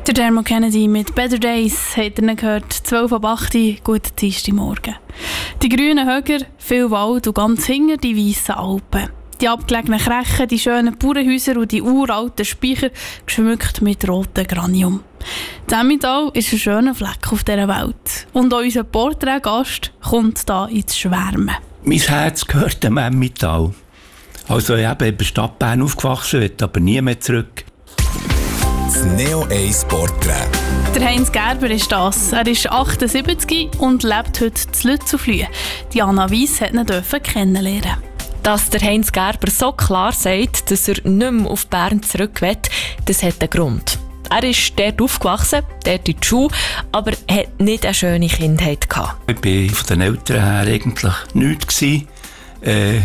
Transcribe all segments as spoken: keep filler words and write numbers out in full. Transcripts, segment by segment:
Der Dermot Kennedy mit «Better Days» habt ihr gehört, zwölf ab acht, guten Dienstagmorgen. Die grünen Höger, viel Wald und ganz hinter die weißen Alpen. Die abgelegenen Krechen, die schönen Bauernhäuser und die uralten Speicher, geschmückt mit rotem Granium. Das Emmental ist ein schöner Fleck auf dieser Welt. Und auch unser Porträtgast kommt da ins Schwärmen. Mein Herz gehört dem Emmental. Also ich bin in der Stadt Bern aufgewachsen, will aber nie mehr zurück. Das Neo eins Porträt. Der Heinz Gerber ist das. Er ist achtundsiebzig und lebt heute in Lützelflüh. Diana Weiss durfte ihn kennenlernen. Dass der Heinz Gerber so klar sagt, dass er nicht mehr auf Bern zurück will, das hat einen Grund. Er ist dort aufgewachsen, dort in die Schule, aber hat nicht eine schöne Kindheit gehabt. Ich war von den Eltern her eigentlich nichts. Äh,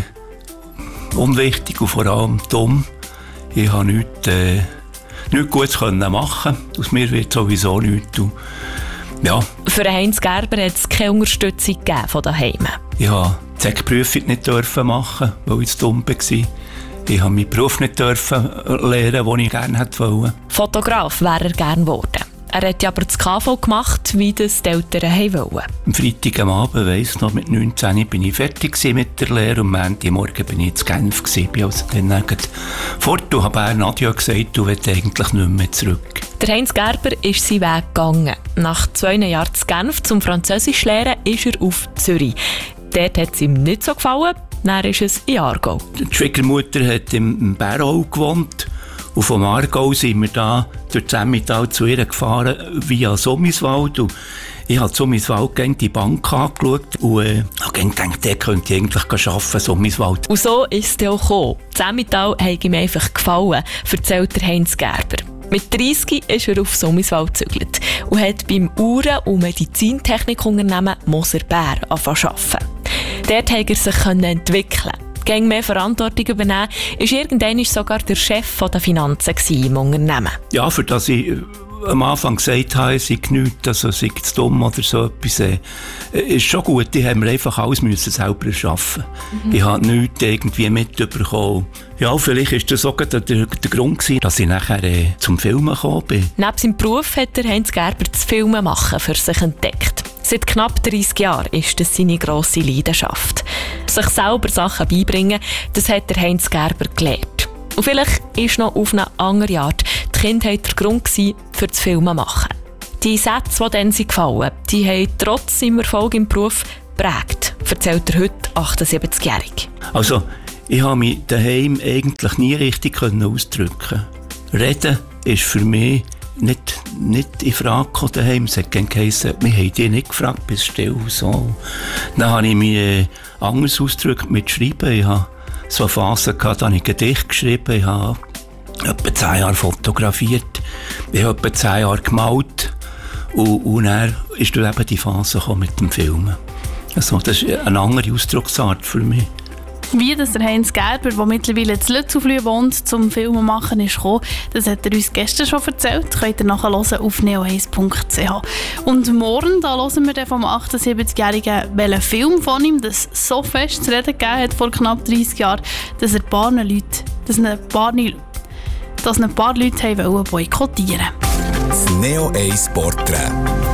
unwichtig und vor allem dumm. Ich konnte nichts, äh, nichts Gutes machen. Aus mir wird sowieso nichts. Und, ja. Für Heinz Gerber hat es keine Unterstützung gegeben von daheim. Ich durfte die Sek-Prüfung nicht machen, weil ich zu dumm war. Ich durfte meinen Beruf nicht lernen, den ich gerne wollte. Fotograf wäre er gerne geworden. Er hat aber das K V gemacht, wie das die Eltern wollten. Am Freitag am Abend, weiss noch, mit neunzehn bin ich fertig mit der Lehre und am Montagmorgen bin ich in Genf. Ich bin also dann fort und habe Bern Nadia gesagt, du willst eigentlich nicht mehr zurück. Der Heinz Gerber ist seinen Weg gegangen. Nach zwei Jahren in Genf zum Französisch lernen ist er auf Zürich. Dort hat es ihm nicht so gefallen, dann ist es in Aargau. Die Schwiegermutter hat im Bärau gewohnt. Und vom Aargau sind wir da durch das Emmental zu ihr gefahren, via Summiswald. Und ich habe Summiswald gegen die Bank angeschaut und äh, habe gedacht, der könnte ich eigentlich arbeiten, Summiswald. Und so ist es dann auch gekommen. Das Emmental hat ihm einfach gefallen, erzählt der Heinz Gerber. Mit dreissig ist er auf Summiswald gezügelt und hat beim Uhren- und Medizintechnikunternehmen Moser Bär angefangen zu arbeiten. Dort konnte er sich entwickeln. Gegen mehr Verantwortung übernehmen, war irgendwann sogar der Chef der Finanzen im Unternehmen. Ja, für das ich am Anfang gesagt habe, es sei nichts, also sei zu dumm oder so etwas, äh, ist schon gut. Die haben wir einfach alles müssen selber erschaffen. Mhm. Ich habe nichts irgendwie mitbekommen. Ja, vielleicht war das auch der, der, der Grund gewesen, dass ich nachher äh, zum Filmen gekommen bin. Neben seinem Beruf hat der Heinz Gerber das Filmen machen für sich entdeckt. Seit knapp dreissig Jahren ist das seine grosse Leidenschaft. Sich selber Sachen beibringen, das hat der Heinz Gerber gelernt. Und vielleicht war noch auf eine andere Art die Kindheit der Grund für das Filmen machen. Die Sätze, die dann gefallen sind, die haben trotz seinem Erfolg im Beruf geprägt, erzählt er heute achtundsiebzigjährig. Also, ich konnte mich daheim eigentlich nie richtig ausdrücken. Reden ist für mich nicht, nicht in Frage gekommen daheim. Es hat geheißen, wir haben dich nicht gefragt, bist still. So. Dann habe ich mich äh, anders ausgedrückt mit Schreiben. Ich hatte so eine Phase, gehabt, da habe ich Gedichte geschrieben. Ich habe etwa zehn Jahre fotografiert. Ich habe etwa zehn Jahre gemalt. Und, und dann ist dann eben die Phase mit dem Filmen. Also, das ist eine andere Ausdrucksart für mich. Wie das der Heinz Gerber, der mittlerweile in Lützelflüh wohnt, zum Filmen machen ist gekommen, das hat er uns gestern schon erzählt. Das könnt ihr nachhören auf neo eins punkt c h. Und morgen da hören wir dann vom achtundsiebzigjährigen, welchen Film von ihm das so fest zu reden gegeben hat vor knapp dreissig Jahren, dass er ein paar Leute, dass ein paar, dass ein paar Leute haben wollen boykottieren. Das Neo eins Porträt.